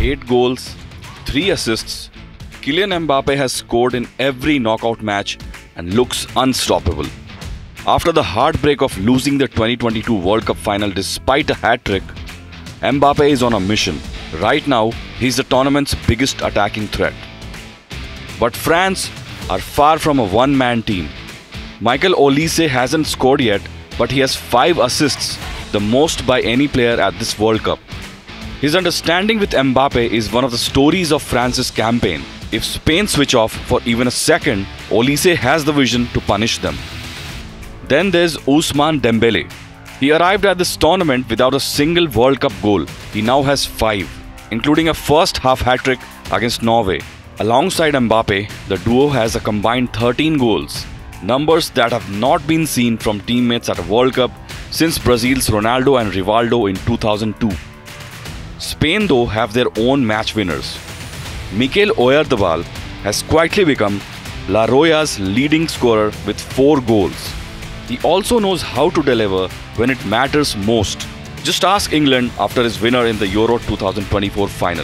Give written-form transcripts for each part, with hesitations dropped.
8 goals, 3 assists, Kylian Mbappe has scored in every knockout match and looks unstoppable. After the heartbreak of losing the 2022 World Cup final despite a hat-trick, Mbappe is on a mission. Right now, he's the tournament's biggest attacking threat. But France are far from a one-man team. Michael Olise hasn't scored yet, but he has 5 assists, the most by any player at this World Cup. His understanding with Mbappe is one of the stories of France's campaign. If Spain switch off for even a second, Olise has the vision to punish them. Then there's Ousmane Dembele. He arrived at this tournament without a single World Cup goal. He now has 5, including a first half hat-trick against Norway. Alongside Mbappe, the duo has a combined 13 goals, numbers that have not been seen from teammates at a World Cup since Brazil's Ronaldo and Rivaldo in 2002. Spain, though, have their own match winners. Mikel Oyarzabal has quietly become La Roya's leading scorer with 4 goals. He also knows how to deliver when it matters most. Just ask England after his winner in the Euro 2024 final.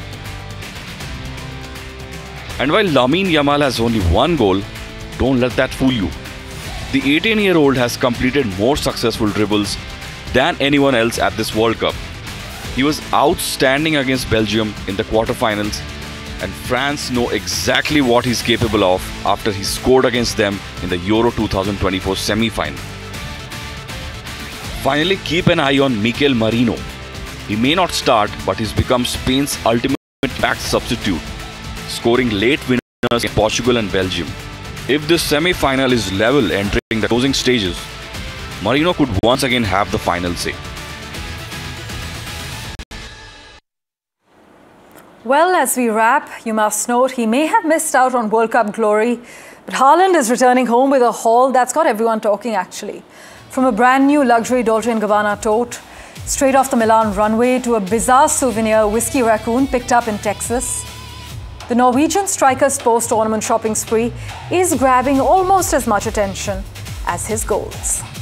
And while Lamine Yamal has only 1 goal, don't let that fool you. The 18-year-old has completed more successful dribbles than anyone else at this World Cup. He was outstanding against Belgium in the quarterfinals, and France know exactly what he's capable of after he scored against them in the Euro 2024 semi-final. Finally, keep an eye on Mikel Merino. He may not start, but he's become Spain's ultimate back substitute, scoring late winners in Portugal and Belgium. If this semi-final is level entering the closing stages, Merino could once again have the final say. Well, as we wrap, you must note he may have missed out on World Cup glory, but Haaland is returning home with a haul that's got everyone talking actually. From a brand new luxury Dolce & Gabbana tote, straight off the Milan runway, to a bizarre souvenir whiskey raccoon picked up in Texas. The Norwegian striker's post-tournament shopping spree is grabbing almost as much attention as his goals.